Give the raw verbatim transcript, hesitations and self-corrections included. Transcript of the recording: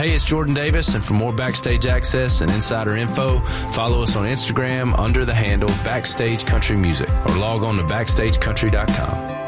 Hey, it's Jordan Davis, and for more Backstage access and insider info, follow us on Instagram under the handle Backstage Country Music or log on to backstage country dot com.